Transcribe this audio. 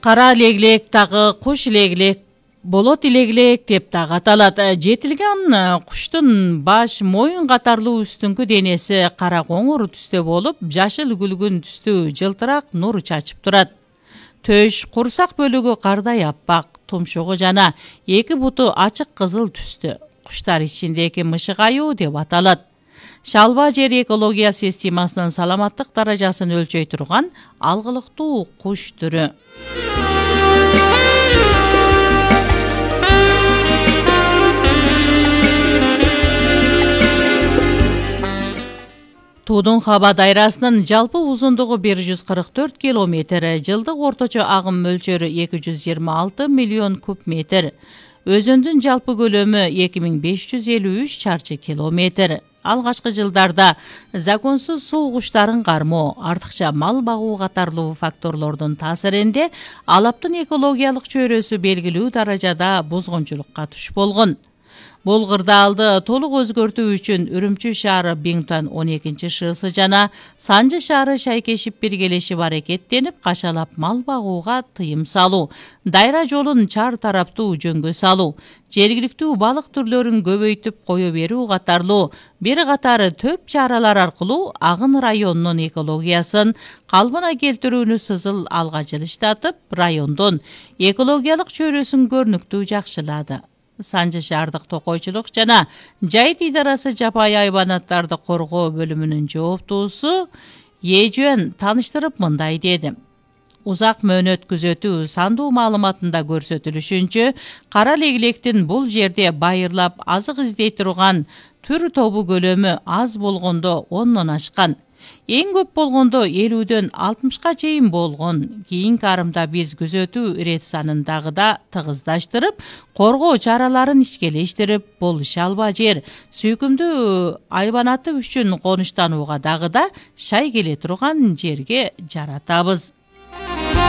Кара леглек дагы куш леглек болот илеглек деп дагы аталат. Жетилген куштун баш, моюн катарлуу үстүңкү денеси кара коңур түстө болуп, жашыл күлгүн түстүү жылтырак нур чачып турат. Төш, курсак бөлүгү кардай аппак, тумшугу жана эки буту ачык кызыл түстө. Куштар ичиндеги мышык аюу деп аталат. Шалба жер экология системасынын саламаттык даражасын өлчөй турган алгылыктуу куш түрү. Туудун хаба дайрасынын жалпы узундугу 144 километр, жылдык орточо агым мөлчөрү 226 миллион куб метр. Өзөндүн жалпы көлөмү 2553 чарчы километр. Алгачкы жылдарда законсуз суу куштарын кармоо, артыкча мал багуу катарлуу факторлордун таасиринде алаптын экологиялык чөйрөсү белгилүү даражада бузгунчулукка туш болгон. Бул кырдаалды толук өзгөртүү үчүн Үрүмчү шаары Бингтон 12-ШС жана Санжы шаары шайкешип биргелешип аракеттенип, кашалап мал багууга тыйым салуу, дайра жолун чар тараптуу жөнгө салуу, жергиликтүү балык түрлөрүн көбөйтүп кое берүү катарлуу бир катары төп чаралар аркылуу Агын районунун экологиясын калыбына келтирүүнү сызыл алга жылыштатып, райондун экологиялык чөйрөсүн көрүнүктүү жакшылады. Санжы шаардык токойчулук жана жайыт идарасы жапайы айбанаттарды коргоо бөлүмүнүн жооптуусу Ежөн таныштырып мындай деди. Узак мөөнөт күзөтүү сандуу маалыматында көрсөтүлүшүнчө, кара леглектин бул жерде байырлап азык издей турган түр тобу көлөмү аз болгондо 10-дон ашкан. Эң көп болгондо 50-дөн 60-ка чейин болгон. Кийинки арымда биз күзөтүү ирет санын дагы да тыгыздаштырып, коргоо чараларын ишкелештирип, бул шалба жер сүйкүмдүү айбанаты үчүн конуштанууга дагы да шай келе турган жерге жаратабыз.